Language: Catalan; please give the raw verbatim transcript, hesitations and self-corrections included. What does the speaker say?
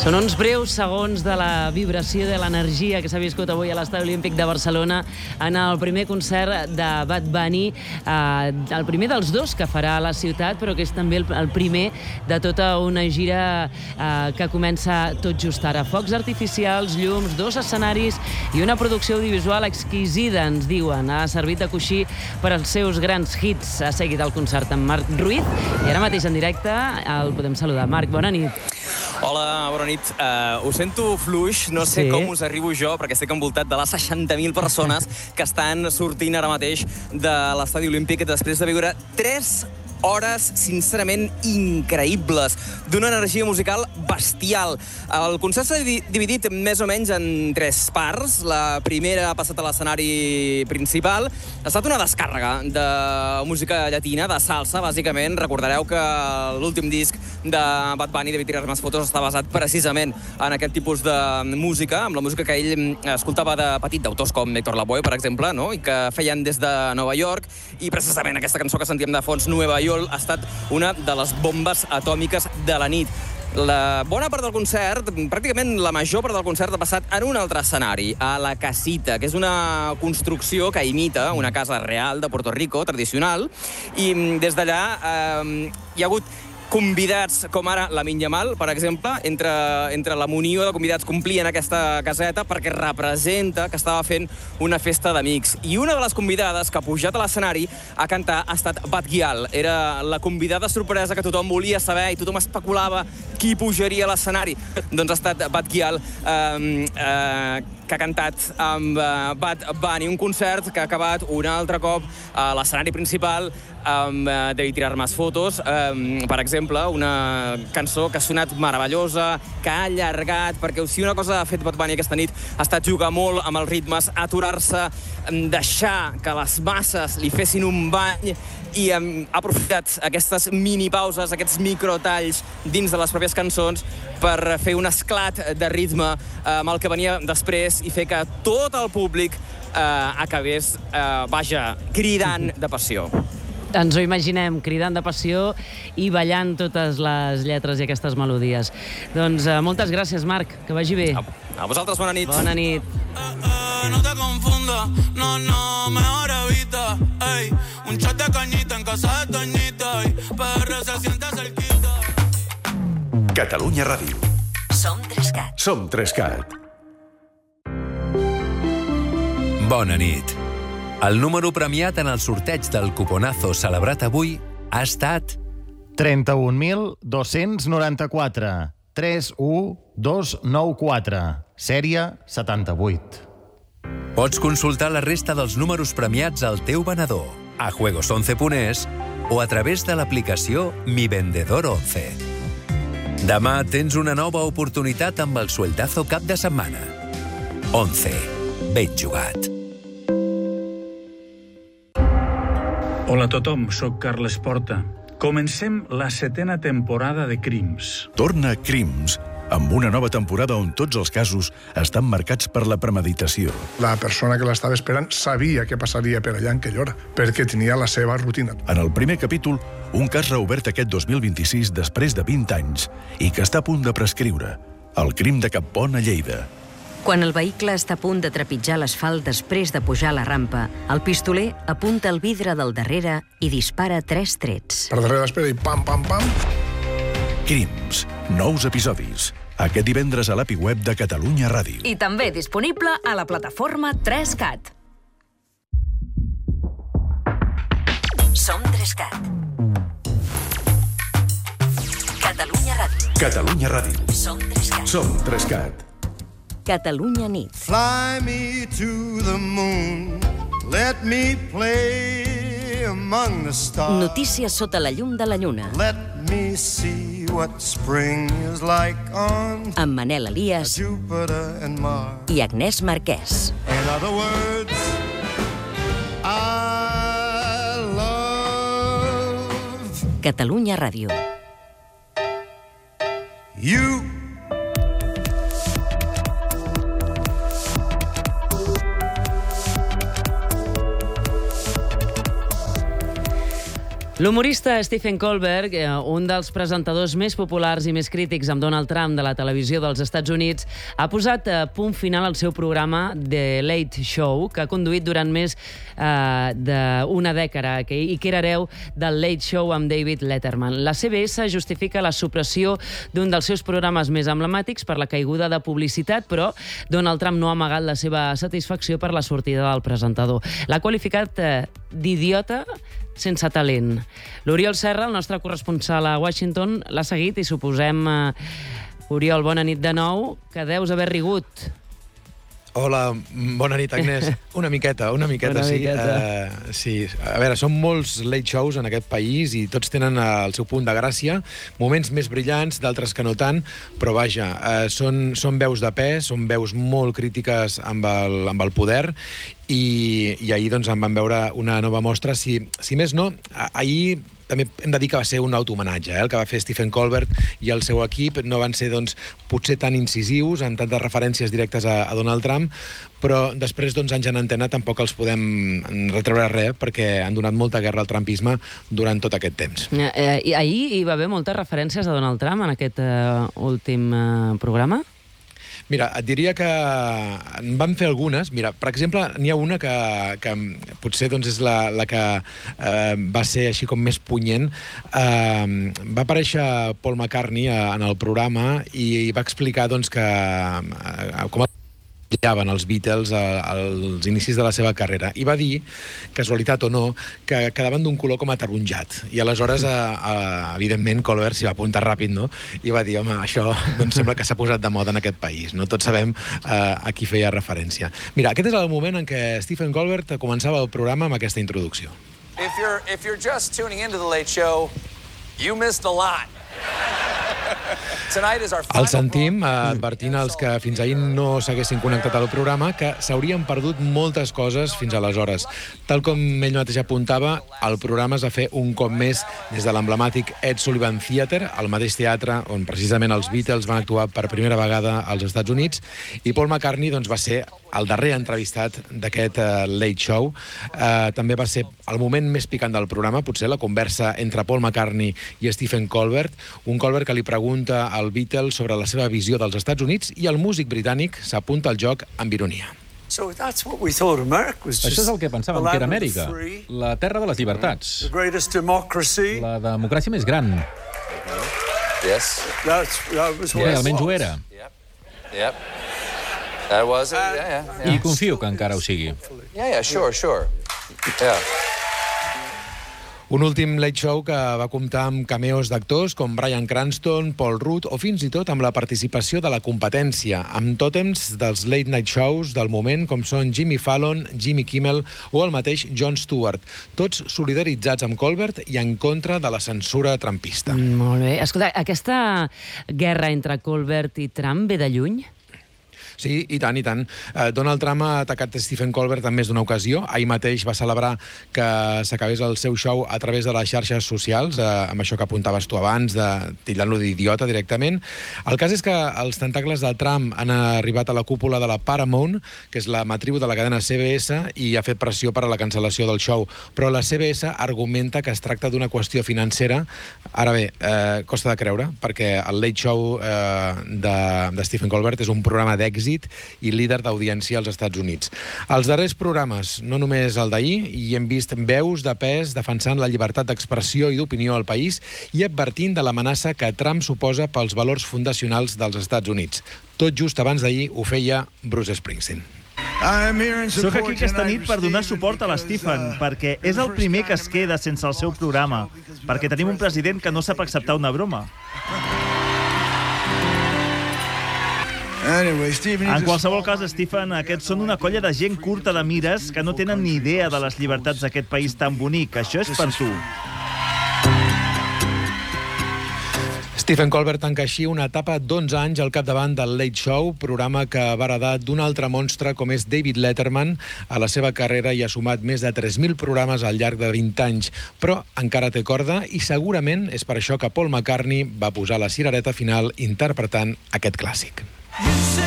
Són uns breus segons de la vibració de l'energia que s'ha viscut avui a l'Estadi Olímpic de Barcelona en el primer concert de Bad Bunny, eh, el primer dels dos que farà a la ciutat, però que és també el, el primer de tota una gira eh, que comença tot just ara. Focs artificials, llums, dos escenaris i una producció audiovisual exquisida, ens diuen. Ha servit de coixí per als seus grans hits. Ha seguit el concert amb Marc Ruiz i ara mateix en directe el podem saludar. Marc, bona nit. Hola, bona nit. Uh, ho sento fluix, no sé sí. com us arribo jo, perquè estic envoltat de les seixanta mil persones que estan sortint ara mateix de l'Estadi Olímpic després de viure tres hores, sincerament, increïbles, d'una energia musical bestial. El concert s'ha dividit més o menys en tres parts. La primera ha passat a l'escenari principal. Ha estat una descàrrega de música llatina, de salsa, bàsicament. Recordareu que l'últim disc de Bad Bunny, Debí tirar más fotos, està basat precisament en aquest tipus de música, amb la música que ell escoltava de petit, d'autors com Héctor Lavoe, per exemple, no? I que feien des de Nova York, i precisament aquesta cançó que sentíem de fons, Nueva York, ha estat una de les bombes atòmiques de la nit. La bona part del concert, pràcticament la major part del concert, ha passat en un altre escenari, a La Casita, que és una construcció que imita una casa real de Puerto Rico, tradicional, i des d'allà eh, hi ha hagut convidats, com ara Lamine Yamal, per exemple, entre, entre la munió de convidats complien aquesta caseta perquè representa que estava fent una festa d'amics. I una de les convidades que ha pujat a l'escenari a cantar ha estat Bad Gyal. Era la convidada sorpresa que tothom volia saber i tothom especulava qui pujaria a l'escenari. Doncs ha estat Bad Gyal, eh, eh, que ha cantat amb uh, Bad Bunny, un concert que ha acabat un altre cop a l'escenari principal amb uh, Debí tirar más fotos, um, per exemple, una cançó que ha sonat meravellosa, que ha allargat, perquè si una cosa ha fet Bad Bunny aquesta nit ha estat jugar molt amb els ritmes, aturar-se, deixar que les masses li fessin un bany, i um, ha aprofitat aquestes minipauses, aquests microtalls dins de les pròpies cançons per fer un esclat de ritme amb el que venia després i fer que tot el públic eh, acabés, eh, vaja, cridant de passió. Ens ho imaginem, cridant de passió i ballant totes les lletres i aquestes melodies. Doncs uh, moltes gràcies, Marc, que vagi bé. A, a vosaltres, bona nit. Bona nit. Eh, eh, no te confunda, no, no, mejor evita, ey, un shot de cañita en casa de Toñita, ey, P R se siente cerquita. Catalunya Ràdio. Som Trescat. Som Trescat. Bona nit. El número premiat en el sorteig del cuponazo celebrat avui ha estat trenta-un mil dos-cents noranta-quatre, tres u dos nou quatre, sèrie setanta-vuit. Pots consultar la resta dels números premiats al teu venedor, a juegos once punt es o a través de l'aplicació Mi Vendedor once. Demà tens una nova oportunitat amb el sueldazo cap de setmana. once. Ben jugat. Hola a tothom, soc Carles Porta. Comencem la setena temporada de Crims. Torna Crims, amb una nova temporada on tots els casos estan marcats per la premeditació. La persona que l'estava esperant sabia què passaria per allà en aquella hora, perquè tenia la seva rutina. En el primer capítol, un cas reobert aquest dos mil vint-i-sis després de vint anys i que està a punt de prescriure. El crim de Cappont a Lleida. Quan el vehicle està a punt de trepitjar l'asfalt després de pujar la rampa, el pistoler apunta el vidre del darrere i dispara tres trets. Per darrere l'espera i pam, pam, pam. Crims. Nous episodis. Aquest divendres a l'A P I web de Catalunya Ràdio. I també disponible a la plataforma Trescat. Som Trescat. Catalunya Ràdio. Catalunya Ràdio. Som Trescat. Som Trescat. Catalunya nit. Fly me to the moon, let me play among the stars. Notícies sota la llum de la lluna. Let me see what spring is like on amb Manel Elias Jupiter and Mars. I Agnès Marquès. In other words, I love Catalunya Ràdio. You. L'humorista Stephen Colbert, un dels presentadors més populars i més crítics amb Donald Trump de la televisió dels Estats Units, ha posat a punt final al seu programa The Late Show, que ha conduït durant més eh, d'una dècada i que era hereu del Late Show amb David Letterman. La C B S justifica la supressió d'un dels seus programes més emblemàtics per la caiguda de publicitat, però Donald Trump no ha amagat la seva satisfacció per la sortida del presentador. L'ha qualificat eh, d'idiota sense talent. L'Oriol Serra, el nostre corresponsal a Washington, l'ha seguit i suposem... Eh, Oriol, bona nit de nou, que deus haver rigut. Hola, bona nit, Agnès. Una miqueta, una miqueta, una sí. Miqueta. Uh, sí. A veure, són molts late shows en aquest país i tots tenen el seu punt de gràcia, moments més brillants, d'altres que no tant, però vaja, uh, són, són veus de pes, són veus molt crítiques amb el, amb el poder i, i ahir doncs, en van veure una nova mostra. Si, si més no, ahir també hem de dir que va ser un autohomenatge, eh? El que va fer Stephen Colbert i el seu equip no van ser, doncs, potser tan incisius, en tantes referències directes a, a Donald Trump, però després, doncs, anys en antena tampoc els podem retreure res, perquè han donat molta guerra al trumpisme durant tot aquest temps. Eh, eh, ahir hi va haver moltes referències a Donald Trump en aquest eh, últim eh, programa? Mira, et diria que en van fer algunes. Mira, per exemple, n'hi ha una que, que potser doncs, és la, la que eh, va ser així com més punyent. Eh, va aparèixer Paul McCartney en el programa i va explicar doncs, que eh, com llaven els Beatles als inicis de la seva carrera. I va dir, casualitat o no, que quedaven d'un color com ataronjat. I aleshores, a, a, evidentment, Colbert s'hi va apuntar ràpid, no? I va dir, home, això doncs, sembla que s'ha posat de moda en aquest país, no? Tots sabem eh, a qui feia referència. Mira, aquest és el moment en què Stephen Colbert començava el programa amb aquesta introducció. If you're, if you're just tuning into The Late Show, you missed a lot. El sentim advertint als que fins ahir no s'haguessin connectat al programa que s'haurien perdut moltes coses fins aleshores. Tal com ell mateix apuntava, el programa es va fer un cop més des de l'emblemàtic Ed Sullivan Theatre, el mateix teatre on precisament els Beatles van actuar per primera vegada als Estats Units, i Paul McCartney doncs, va ser el darrer entrevistat d'aquest uh, Late Show. Uh, també va ser el moment més picant del programa, potser la conversa entre Paul McCartney i Stephen Colbert, un Colbert que li pregunta al Beatles sobre la seva visió dels Estats Units i el músic britànic s'apunta al joc amb ironia. So that's what we thought America was. Això és el que pensàvem que era Amèrica, la terra de les llibertats, la democràcia més gran. Yes. That's, that was what yes. Almenys ho era. Yep. Yep. That was it. Yeah, yeah, yeah. I confio que encara ho sigui. Yeah, yeah, sure, sure. Yeah. Un últim late show que va comptar amb cameos d'actors com Bryan Cranston, Paul Rudd o fins i tot amb la participació de la competència, amb tòtems dels late night shows del moment com són Jimmy Fallon, Jimmy Kimmel o el mateix Jon Stewart, tots solidaritzats amb Colbert i en contra de la censura trumpista. Mm, molt bé. Escolta, aquesta guerra entre Colbert i Trump ve de lluny? Sí, i tant, i tant. Uh, Donald Trump ha atacat Stephen Colbert en més d'una ocasió. Ahir mateix va celebrar que s'acabés el seu show a través de les xarxes socials, uh, amb això que apuntaves tu abans, de titllant-lo d'idiota directament. El cas és que els tentacles del Trump han arribat a la cúpula de la Paramount, que és la matriu de la cadena C B S, i ha fet pressió per a la cancel·lació del show. Però la C B S argumenta que es tracta d'una qüestió financera. Ara bé, eh, costa de creure, perquè el Late Show eh, de, de Stephen Colbert és un programa d'èxit i líder d'audiència als Estats Units. Els darrers programes, no només el d'ahir, hi hem vist veus de pes defensant la llibertat d'expressió i d'opinió al país i advertint de l'amenaça que Trump suposa pels valors fundacionals dels Estats Units. Tot just abans d'ahir ho feia Bruce Springsteen. Soc aquí aquesta nit per donar suport a l'Stephen, perquè és el primer que es queda sense el seu programa, perquè tenim un president que no sap acceptar una broma. En qualsevol cas, Stephen, aquests són una colla de gent curta de mires que no tenen ni idea de les llibertats d'aquest país tan bonic. Això és per tu. Stephen Colbert tanca així una etapa d'onze anys al capdavant del Late Show, programa que va heredar d'un altre monstre com és David Letterman. A la seva carrera hi ha sumat més de tres mil programes al llarg de vint anys, però encara té corda i segurament és per això que Paul McCartney va posar la cirereta final interpretant aquest clàssic.